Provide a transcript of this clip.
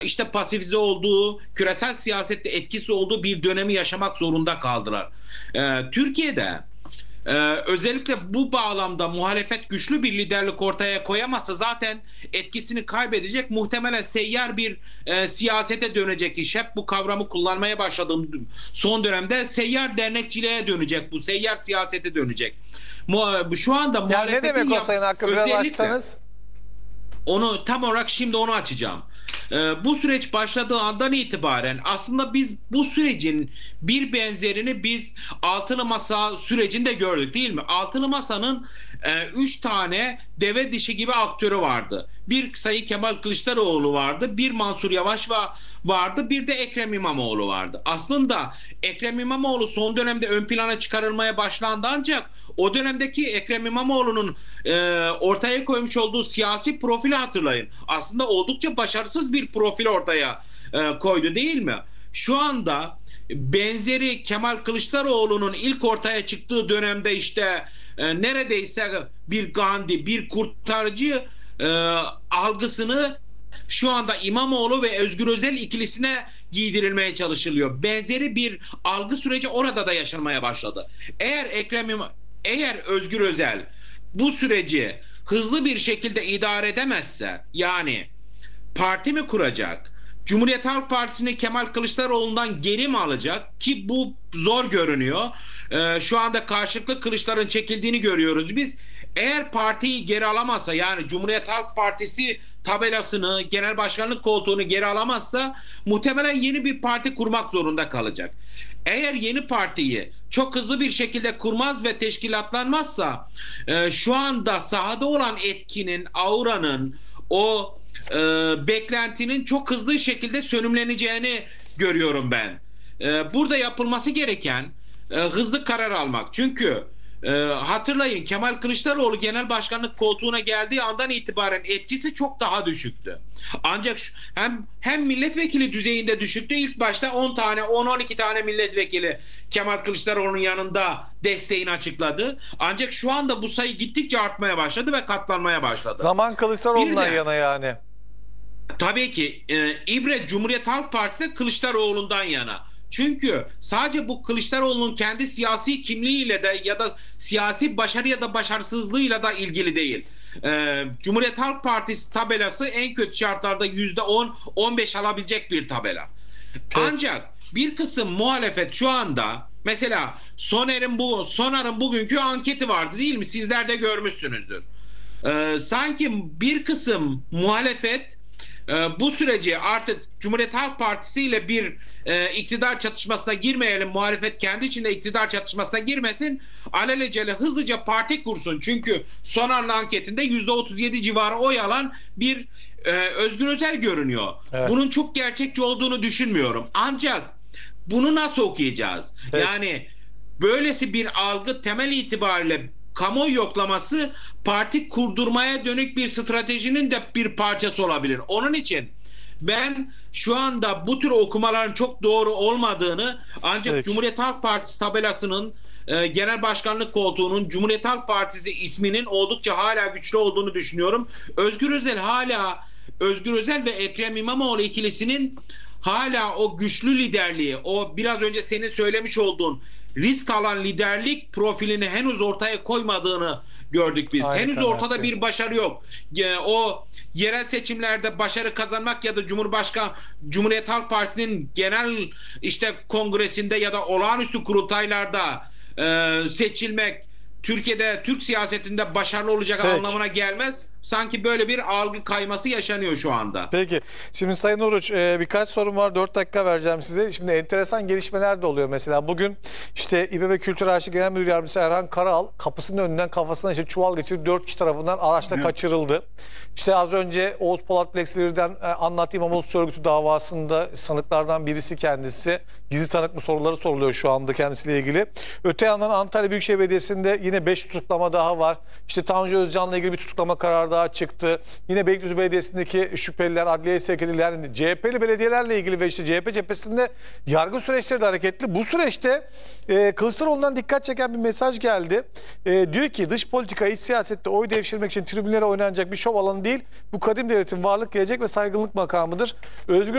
işte pasifize olduğu, küresel siyasette etkisi olduğu bir dönemi yaşamak zorunda kaldılar. Türkiye'de özellikle bu bağlamda muhalefet güçlü bir liderlik ortaya koyamazsa zaten etkisini kaybedecek, muhtemelen seyyar bir siyasete dönecek iş. Hep bu kavramı kullanmaya başladığım son dönemde seyyar dernekçiliğe dönecek, bu seyyar siyasete dönecek. Şu anda Yani muhalefetin ne demek o Sayın Hakkı, biraz açsanız? Onu tam olarak şimdi onu açacağım. Bu süreç başladığı andan itibaren aslında biz bu sürecin bir benzerini biz Altılı Masa sürecinde gördük, değil mi? Altılı Masa'nın 3 tane deve dişi gibi aktörü vardı. Bir Sayın Kemal Kılıçdaroğlu vardı, bir Mansur Yavaş vardı, bir de Ekrem İmamoğlu vardı. Aslında Ekrem İmamoğlu son dönemde ön plana çıkarılmaya başlandı, ancak o dönemdeki Ekrem İmamoğlu'nun ortaya koymuş olduğu siyasi profili hatırlayın. Aslında oldukça başarısız bir profil ortaya koydu, değil mi? Şu anda benzeri Kemal Kılıçdaroğlu'nun ilk ortaya çıktığı dönemde işte neredeyse bir Gandhi, bir kurtarıcı algısını şu anda İmamoğlu ve Özgür Özel ikilisine giydirilmeye çalışılıyor. Benzeri bir algı süreci orada da yaşanmaya başladı. Eğer Özgür Özel bu süreci hızlı bir şekilde idare edemezse, yani parti mi kuracak, Cumhuriyet Halk Partisi'ni Kemal Kılıçdaroğlu'ndan geri mi alacak, ki bu zor görünüyor. Şu anda karşılıklı kılıçların çekildiğini görüyoruz biz. Eğer partiyi geri alamazsa, yani Cumhuriyet Halk Partisi tabelasını, genel başkanlık koltuğunu geri alamazsa muhtemelen yeni bir parti kurmak zorunda kalacak. Eğer yeni partiyi çok hızlı bir şekilde kurmaz ve teşkilatlanmazsa şu anda sahada olan etkinin, auranın, o beklentinin çok hızlı şekilde sönümleneceğini görüyorum ben. Burada yapılması gereken hızlı karar almak. Çünkü hatırlayın, Kemal Kılıçdaroğlu genel başkanlık koltuğuna geldiği andan itibaren etkisi çok daha düşüktü. Ancak hem milletvekili düzeyinde düşüktü. İlk başta 10-12 tane milletvekili Kemal Kılıçdaroğlu'nun yanında desteğini açıkladı. Ancak şu anda bu sayı gittikçe artmaya başladı ve katlanmaya başladı. Zaman Kılıçdaroğlu'ndan yana yani. Tabii ki İbre Cumhuriyet Halk Partisi Kılıçdaroğlu'ndan yana. Çünkü sadece bu Kılıçdaroğlu'nun kendi siyasi kimliğiyle de ya da siyasi başarı ya da başarısızlığıyla da ilgili değil. Cumhuriyet Halk Partisi tabelası en kötü şartlarda %10-15 alabilecek bir tabela. Ancak bir kısım muhalefet şu anda, mesela Sonar'ın bugünkü anketi vardı, değil mi? Sizler de görmüşsünüzdür. Sanki bir kısım muhalefet bu süreci artık Cumhuriyet Halk Partisi ile bir iktidar çatışmasına girmeyelim, muhalefet kendi içinde iktidar çatışmasına girmesin, alelacele hızlıca parti kursun. Çünkü Sonar'ın anketinde %37 civarı oy alan bir Özgür Özel görünüyor. Evet. Bunun çok gerçekçi olduğunu düşünmüyorum. Ancak bunu nasıl okuyacağız? Evet. Yani böylesi bir algı temel itibariyle kamuoyu yoklaması parti kurdurmaya dönük bir stratejinin de bir parçası olabilir. Onun için ben şu anda bu tür okumaların çok doğru olmadığını, ancak evet, Cumhuriyet Halk Partisi tabelasının genel başkanlık koltuğunun Cumhuriyet Halk Partisi isminin oldukça hala güçlü olduğunu düşünüyorum. Özgür Özel ve Ekrem İmamoğlu ikilisinin hala o güçlü liderliği, o biraz önce senin söylemiş olduğun risk alan liderlik profilini henüz ortaya koymadığını gördük biz. Henüz ortada bir başarı yok. O yerel seçimlerde başarı kazanmak ya da Cumhuriyet Halk Partisi'nin genel işte kongresinde ya da olağanüstü kurultaylarda seçilmek Türkiye'de, Türk siyasetinde başarılı olacak anlamına gelmez. Sanki böyle bir algı kayması yaşanıyor şu anda. Peki. Şimdi Sayın Oruç, birkaç sorum var. 4 dakika vereceğim size. Şimdi enteresan gelişmeler de oluyor. Mesela bugün işte İBB Kültür Arşivi Genel Müdür Yardımcısı Erhan Karal kapısının önünden kafasına işte çuval geçirip 4 kişi tarafından araçla kaçırıldı. İşte az önce Oğuz Polat Plexler'den anlattığı İmamoğlu Suç Örgütü davasında sanıklardan birisi kendisi. Gizli tanık mı soruları soruluyor şu anda kendisiyle ilgili. Öte yandan Antalya Büyükşehir Belediyesi'nde yine 5 tutuklama daha var. İşte Tanju Özcan'la ilgili bir tutuklama kararı daha çıktı. Yine Beylikdüzü Belediyesi'ndeki şüpheliler adliyeye sevk edildi. Yani CHP'li belediyelerle ilgili ve işte CHP cephesinde yargı süreçleri de hareketli. Bu süreçte Kılıçdaroğlu'ndan dikkat çeken bir mesaj geldi. Diyor ki dış politika, iç siyasette oy devşirmek için tribünlere oynanacak bir şov alanı değil. Bu kadim devletin varlık, gelecek ve saygınlık makamıdır. Özgür